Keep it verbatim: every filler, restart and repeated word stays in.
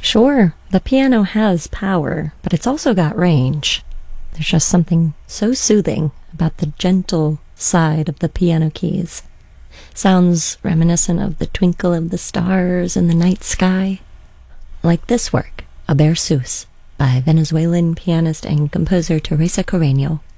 Sure, the piano has power, but it's also got range. There's just something so soothing about the gentle side of the piano keys. Sounds reminiscent of the twinkle of the stars in the night sky. Like this work, A Berceuse, by Venezuelan pianist and composer Teresa Carreño.